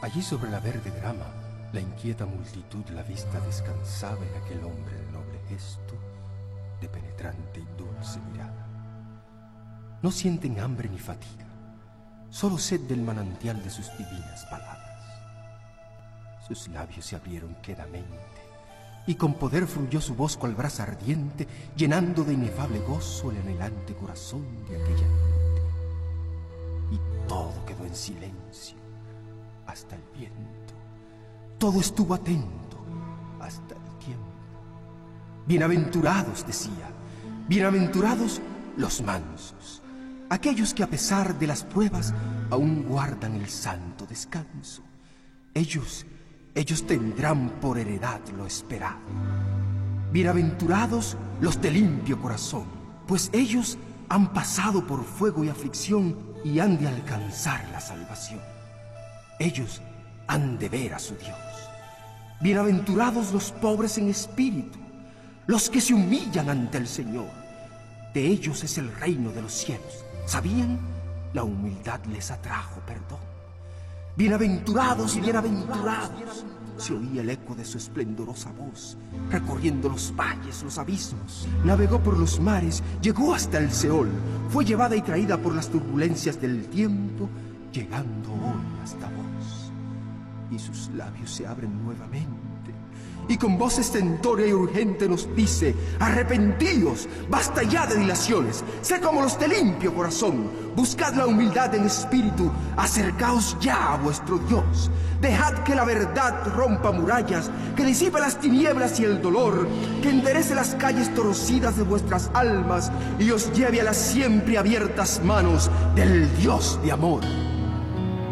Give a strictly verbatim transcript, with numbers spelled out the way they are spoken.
Allí sobre la verde grama, la inquieta multitud la vista descansaba en aquel hombre de noble gesto, de penetrante y dulce mirada. No sienten hambre ni fatiga, solo sed del manantial de sus divinas palabras. Sus labios se abrieron quedamente, y con poder fluyó su voz cual brasa ardiente, llenando de inefable gozo el anhelante corazón de aquella gente. Y todo quedó en silencio, hasta el viento. Todo estuvo atento, hasta el tiempo. Bienaventurados, decía, bienaventurados los mansos, aquellos que a pesar de las pruebas aún guardan el santo descanso. Ellos, ellos tendrán por heredad lo esperado. Bienaventurados los de limpio corazón, pues ellos han pasado por fuego y aflicción y han de alcanzar la salvación. Ellos han de ver a su Dios. Bienaventurados los pobres en espíritu, los que se humillan ante el Señor. De ellos es el reino de los cielos. ¿Sabían? La humildad les atrajo perdón. Bienaventurados y bienaventurados. Se oía el eco de su esplendorosa voz, recorriendo los valles, los abismos. Navegó por los mares, llegó hasta el Seol. Fue llevada y traída por las turbulencias del tiempo, llegando hoy hasta vos. Y sus labios se abren nuevamente, y con voz estentórea y urgente nos dice: arrepentíos, basta ya de dilaciones, sé como los de limpio corazón, buscad la humildad en espíritu, acercaos ya a vuestro Dios, dejad que la verdad rompa murallas, que disipe las tinieblas y el dolor, que enderece las calles torcidas de vuestras almas y os lleve a las siempre abiertas manos del Dios de amor.